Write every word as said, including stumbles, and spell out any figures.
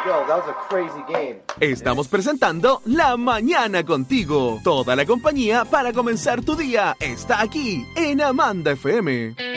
Yo, that was a crazy game. Estamos presentando La Mañana Contigo. Toda la compañía para comenzar tu día está aquí en Amanda F M.